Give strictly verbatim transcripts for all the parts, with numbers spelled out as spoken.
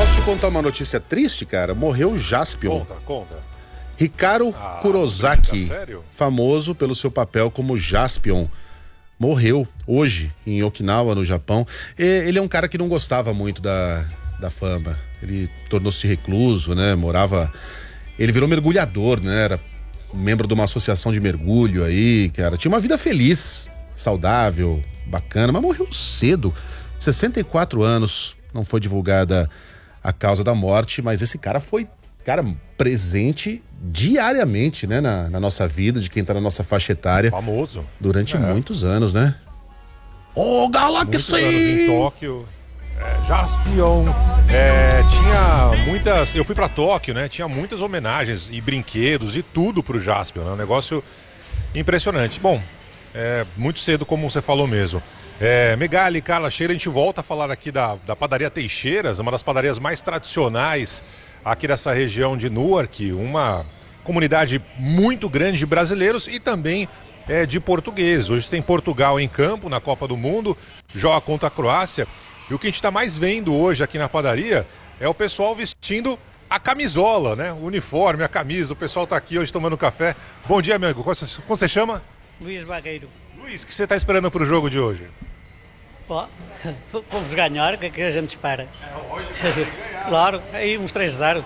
Posso te contar uma notícia triste, cara? Morreu o Jaspion. Conta, conta. Ricardo Ah, Kurosaki, sério? famoso pelo seu papel como Jaspion, morreu hoje em Okinawa, no Japão. E ele é um cara que não gostava muito da, da fama. Ele tornou-se recluso, né? Morava... Ele virou mergulhador, né? Era membro de uma associação de mergulho aí, cara. Tinha uma vida feliz, saudável, bacana, mas morreu cedo. sessenta e quatro anos, não foi divulgada a causa da morte, mas esse cara foi, cara, presente diariamente, né, na, na nossa vida, de quem tá na nossa faixa etária. Famoso. Durante É. muitos anos, né? Ô, Muitos anos em Galaxy! Tóquio. É, Jaspion. É, tinha muitas. Eu fui pra Tóquio, né? Tinha muitas homenagens e brinquedos e tudo pro Jaspion, né? Um negócio impressionante. Bom, é, muito cedo, como você falou mesmo. É, Megali, Carla, Sheila, a gente volta a falar aqui da, da padaria Teixeiras, uma das padarias mais tradicionais aqui dessa região de Newark, uma comunidade muito grande de brasileiros e também é, de portugueses. Hoje tem Portugal em campo na Copa do Mundo, joga contra a Croácia. E o que a gente está mais vendo hoje aqui na padaria é o pessoal vestindo a camisola, né? O uniforme, a camisa. O pessoal está aqui hoje tomando café. Bom dia, meu amigo. Como você, como você chama? Luís Bagueiro. Luiz, o que você está esperando para o jogo de hoje? Ó, vamos ganhar, o que é que a gente espera? É, hoje Claro, aí uns três a zero.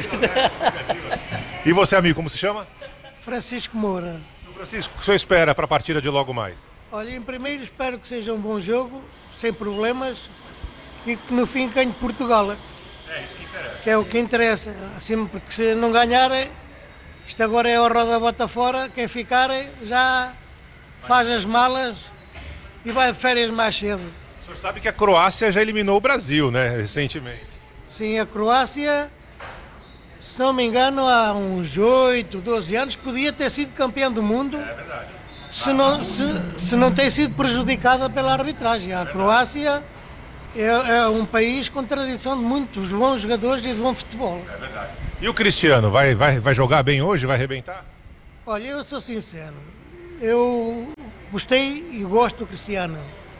E você, amigo, como se chama? Francisco Moura. Francisco, o que o senhor espera para a partida de logo mais? Olha, em primeiro espero que seja um bom jogo, sem problemas, e que no fim ganhe Portugal. É isso que interessa. Que é o que interessa. Assim, porque se não ganhar, isto agora é a roda bota fora, quem ficar já faz as malas e vai de férias mais cedo. O senhor sabe que a Croácia já eliminou o Brasil, né, recentemente. Sim, a Croácia, se não me engano, há uns oito, doze anos, podia ter sido campeã do mundo. É verdade. Se não, se, se não tem sido prejudicada pela arbitragem. A Croácia é, é um país com tradição de muitos bons jogadores e de bom futebol. É verdade. E o Cristiano, vai, vai, vai jogar bem hoje? Vai arrebentar? Olha, eu sou sincero, eu gostei e gosto do Cristiano.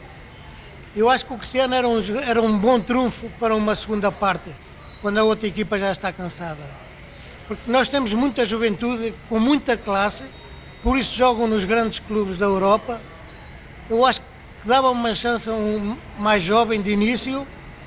Eu acho que o Cristiano era um, era um bom trunfo para uma segunda parte, quando a outra equipa já está cansada. Porque nós temos muita juventude, com muita classe, por isso jogam nos grandes clubes da Europa. Eu acho que dava uma chance a um mais jovem de início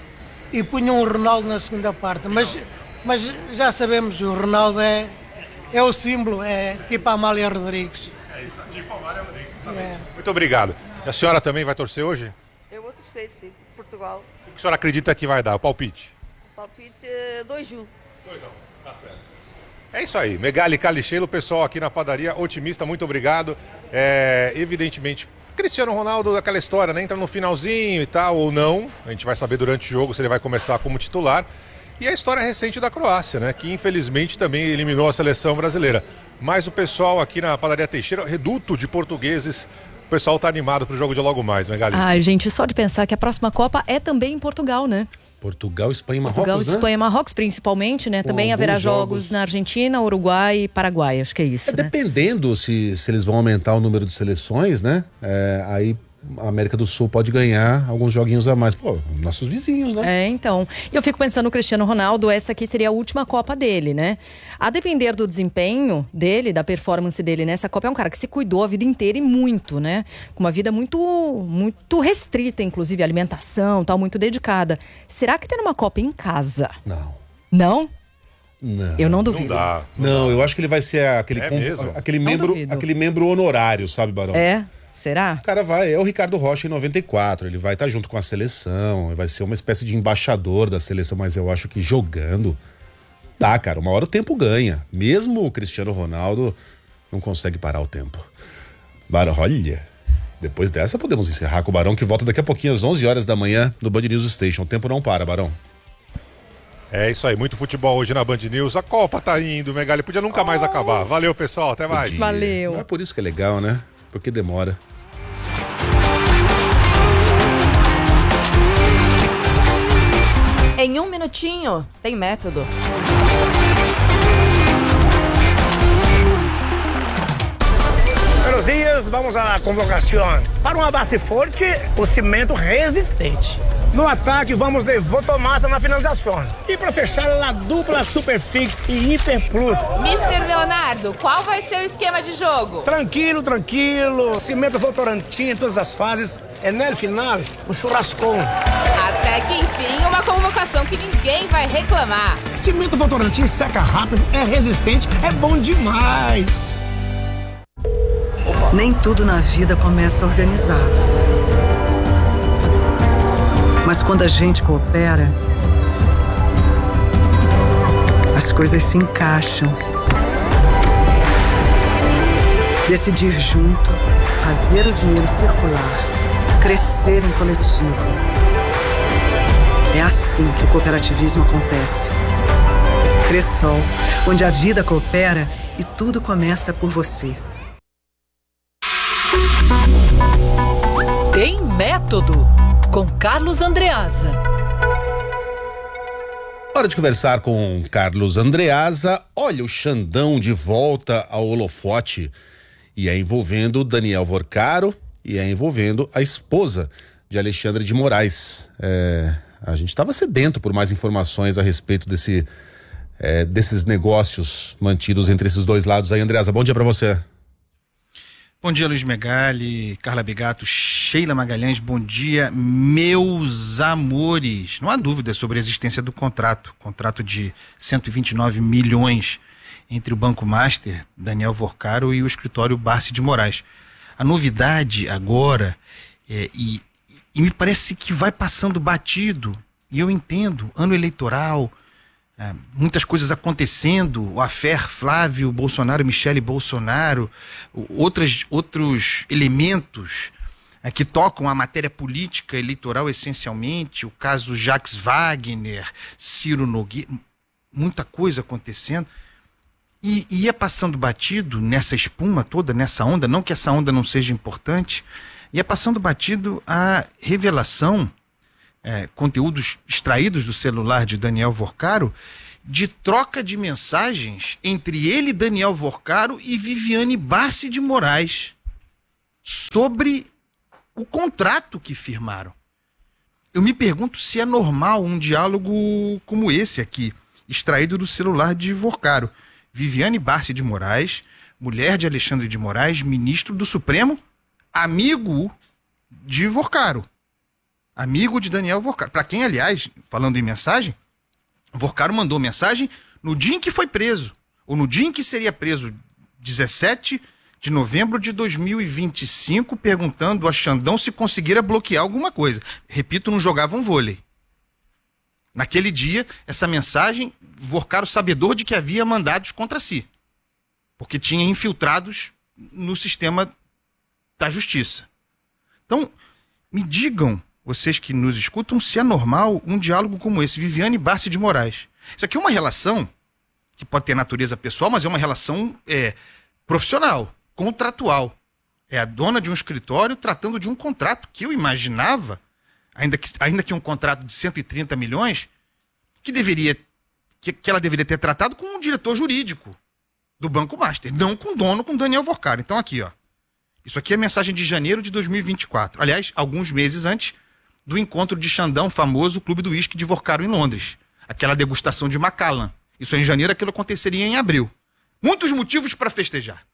e punham o Ronaldo na segunda parte. Mas, mas já sabemos, o Ronaldo é, é o símbolo, é tipo a Amália Rodrigues. É isso, tipo a Amália Rodrigues. É. Muito obrigado. E a senhora também vai torcer hoje? Eu vou torcer, sim. Portugal. O que a senhora acredita que vai dar? O palpite? Palpite dois a um. dois a um, tá certo. É isso aí, Megali, Calicheiro, o pessoal aqui na padaria otimista, muito obrigado. É, evidentemente, Cristiano Ronaldo, aquela história, né? Entra no finalzinho e tal, ou não. A gente vai saber durante o jogo se ele vai começar como titular. E a história recente da Croácia, né? Que infelizmente também eliminou a seleção brasileira. Mas o pessoal aqui na padaria Teixeira, reduto de portugueses, o pessoal tá animado pro jogo de logo mais, Megali. Ai, gente, só de pensar que a próxima Copa é também em Portugal, né? Portugal, Espanha e Marrocos, Portugal, né? Espanha e Marrocos, principalmente, né? Com Também haverá alguns jogos. jogos na Argentina, Uruguai e Paraguai, acho que é isso, É, né? dependendo se, se eles vão aumentar o número de seleções, né? É, aí a América do Sul pode ganhar alguns joguinhos a mais. Pô, nossos vizinhos, né? É, então. E eu fico pensando no Cristiano Ronaldo, essa aqui seria a última Copa dele, né? A depender do desempenho dele, da performance dele nessa Copa, é um cara que se cuidou a vida inteira e muito, né? Com uma vida muito, muito restrita, inclusive alimentação, tal, muito dedicada. Será que ter uma Copa em casa? Não. Não? Não. Eu não Não duvido. dá. Não, eu acho que ele vai ser aquele, É conv- mesmo? aquele, Não membro, duvido. aquele membro honorário, sabe, Barão? É? Será? O cara vai, é o Ricardo Rocha em noventa e quatro, ele vai estar junto com a seleção, vai ser uma espécie de embaixador da seleção, mas eu acho que jogando, dá, cara, uma hora o tempo ganha. Mesmo o Cristiano Ronaldo não consegue parar o tempo. Barão, olha, depois dessa podemos encerrar com o Barão, que volta daqui a pouquinho às onze horas da manhã no Band News Station. O tempo não para, Barão. É isso aí, muito futebol hoje na Band News. A Copa tá indo, Megali, podia nunca mais acabar. Valeu, pessoal, até mais. Podia. Valeu. Não é por isso que é legal, né? Porque demora. Em um minutinho, tem método. Buenos dias, vamos à convocação. Para uma base forte, o cimento resistente. No ataque, vamos de Votomassa na finalização. E para fechar, a dupla Superfix e Hiper Plus. mister Leonardo, qual vai ser o esquema de jogo? Tranquilo, tranquilo. Cimento Votorantim em todas as fases. É no final, um churrascão. Até que enfim, uma convocação que ninguém vai reclamar. Cimento Votorantim seca rápido, é resistente, é bom demais. Nem tudo na vida começa organizado. Mas quando a gente coopera, as coisas se encaixam. Decidir junto, fazer o dinheiro circular, crescer em coletivo. É assim que o cooperativismo acontece. Cressol, onde a vida coopera e tudo começa por você. Tem Método, com Carlos Andreasa. Hora de conversar com Carlos Andreasa. Olha, o Xandão de volta ao holofote. E é envolvendo Daniel Vorcaro e é envolvendo a esposa de Alexandre de Moraes. É, a gente estava sedento por mais informações a respeito desse, é, desses negócios mantidos entre esses dois lados aí. Andreasa, bom dia para você. Bom dia, Luiz Megali, Carla Bigato, Sheila Magalhães, bom dia, meus amores. Não há dúvida sobre a existência do contrato, contrato de cento e vinte e nove milhões entre o Banco Master, Daniel Vorcaro, e o escritório Barsi de Moraes. A novidade agora, é, e, e me parece que vai passando batido, e eu entendo, ano eleitoral, É, muitas coisas acontecendo, o affair Flávio Bolsonaro, Michele Bolsonaro, outras, outros elementos é, que tocam a matéria política eleitoral essencialmente, o caso Jacques Wagner, Ciro Nogueira, muita coisa acontecendo, e ia passando batido nessa espuma toda, nessa onda, não que essa onda não seja importante, ia passando batido a revelação, É, conteúdos extraídos do celular de Daniel Vorcaro, de troca de mensagens entre ele, Daniel Vorcaro, e Viviane Barsi de Moraes sobre o contrato que firmaram. Eu me pergunto se é normal um diálogo como esse aqui, extraído do celular de Vorcaro. Viviane Barsi de Moraes, mulher de Alexandre de Moraes, ministro do Supremo, amigo de Vorcaro. Amigo de Daniel Vorcaro. Para quem, aliás, falando em mensagem, Vorcaro mandou mensagem no dia em que foi preso, ou no dia em que seria preso, dezessete de novembro de dois mil e vinte e cinco, perguntando a Xandão se conseguira bloquear alguma coisa. Repito, não jogavam vôlei. Naquele dia, essa mensagem, Vorcaro sabedor de que havia mandados contra si, porque tinha infiltrados no sistema da justiça. Então, me digam, vocês que nos escutam, se é normal um diálogo como esse, Viviane Barsi de Moraes. Isso aqui é uma relação que pode ter natureza pessoal, mas é uma relação é, profissional, contratual. É a dona de um escritório tratando de um contrato que eu imaginava, ainda que, ainda que um contrato de cento e trinta milhões, que, deveria, que, que ela deveria ter tratado com um diretor jurídico do Banco Master, não com o dono, com Daniel Vorcaro. Então aqui, ó. Isso aqui é mensagem de janeiro de dois mil e vinte e quatro. Aliás, alguns meses antes do encontro de Xandão, famoso Clube do Uísque de Vorcaro em Londres. Aquela degustação de Macallan. Isso é em janeiro, aquilo aconteceria em abril. Muitos motivos para festejar.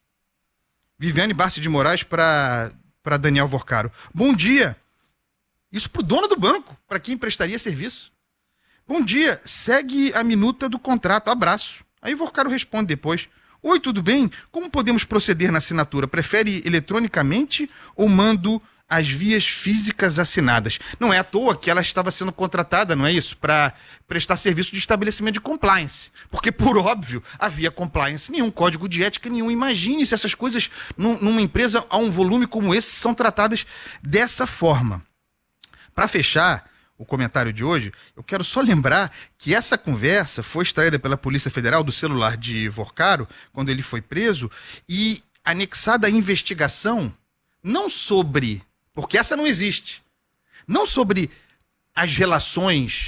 Viviane Barsi de Moraes para para Daniel Vorcaro. Bom dia. Isso para o dono do banco, para quem prestaria serviço. Bom dia, segue a minuta do contrato, abraço. Aí Vorcaro responde depois. Oi, tudo bem? Como podemos proceder na assinatura? Prefere eletronicamente ou mando as vias físicas assinadas? Não é à toa que ela estava sendo contratada, não é isso? Para prestar serviço de estabelecimento de compliance. Porque, por óbvio, havia compliance nenhum, código de ética nenhum. Imagine se essas coisas, num, numa empresa a um volume como esse, são tratadas dessa forma. Para fechar o comentário de hoje, eu quero só lembrar que essa conversa foi extraída pela Polícia Federal do celular de Vorcaro, quando ele foi preso, e anexada à investigação, não sobre... porque essa não existe. Não sobre as relações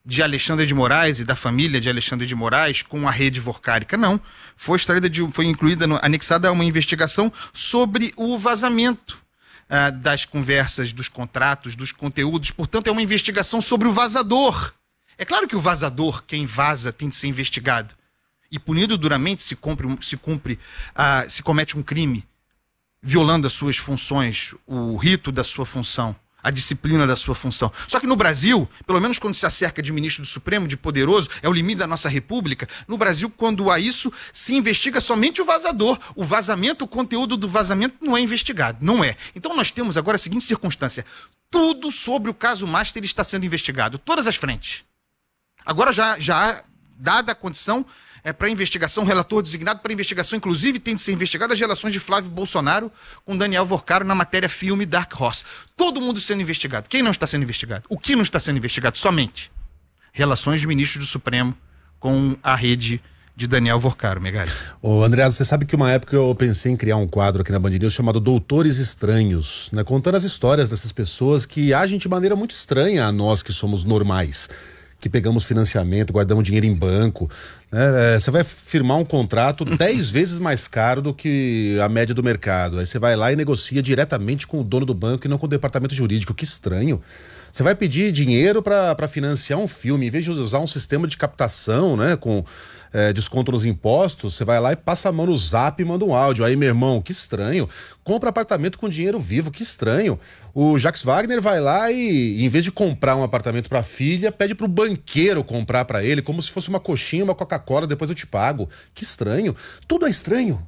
de Alexandre de Moraes e da família de Alexandre de Moraes com a rede Vorkárica, não. Foi, extraída de, foi incluída, no, anexada a uma investigação sobre o vazamento ah, das conversas, dos contratos, dos conteúdos. Portanto, é uma investigação sobre o vazador. É claro que o vazador, quem vaza, tem de ser investigado e punido duramente se cumpre, se, cumpre, ah, se comete um crime, violando as suas funções, o rito da sua função, a disciplina da sua função. Só que no Brasil, pelo menos quando se acerca de ministro do Supremo, de poderoso, é o limite da nossa república, no Brasil, quando há isso, se investiga somente o vazador. O vazamento, o conteúdo do vazamento não é investigado, não é. Então nós temos agora a seguinte circunstância: tudo sobre o caso Master está sendo investigado, todas as frentes. Agora já, já dada a condição é, para investigação, relator designado para investigação, inclusive tem de ser investigado as relações de Flávio Bolsonaro com Daniel Vorcaro na matéria filme Dark Horse. Todo mundo sendo investigado. Quem não está sendo investigado? O que não está sendo investigado? Somente relações de ministros do Supremo com a rede de Daniel Vorcaro, Megali. Ô André, você sabe que uma época eu pensei em criar um quadro aqui na Band News chamado Doutores Estranhos, né? Contando as histórias dessas pessoas que agem de maneira muito estranha a nós que somos normais, que pegamos financiamento, guardamos dinheiro em banco, né? Você vai firmar um contrato dez vezes mais caro do que a média do mercado. Aí você vai lá e negocia diretamente com o dono do banco e não com o departamento jurídico. Que estranho. Você vai pedir dinheiro para financiar um filme, em vez de usar um sistema de captação, né, com é, desconto nos impostos, você vai lá e passa a mão no zap e manda um áudio. Aí, meu irmão, que estranho. Compra apartamento com dinheiro vivo, que estranho. O Jacques Wagner vai lá e, em vez de comprar um apartamento para a filha, pede pro banqueiro comprar para ele, como se fosse uma coxinha, uma Coca-Cola, depois eu te pago. Que estranho. Tudo é estranho.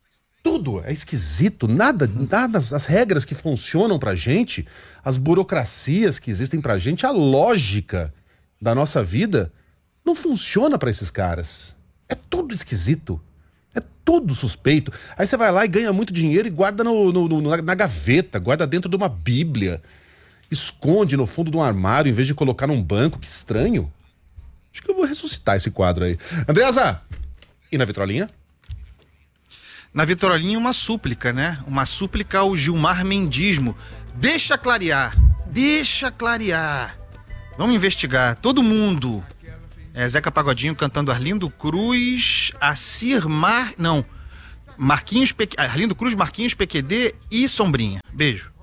Tudo é esquisito, nada, nada, as regras que funcionam pra gente, as burocracias que existem pra gente, a lógica da nossa vida não funciona pra esses caras. É tudo esquisito, é tudo suspeito. Aí você vai lá e ganha muito dinheiro e guarda no, no, no, na gaveta, guarda dentro de uma bíblia, esconde no fundo de um armário em vez de colocar num banco. Que estranho. Acho que eu vou ressuscitar esse quadro aí. Andreasa, e na vitrolinha? Na vitrolinha, uma súplica, né? Uma súplica ao Gilmar Mendismo. Deixa clarear, deixa clarear. Vamos investigar, todo mundo. É, Zeca Pagodinho cantando Arlindo Cruz, Acir Mar... Não, Marquinhos... Pe... Arlindo Cruz, Marquinhos, P Q D e Sombrinha. Beijo.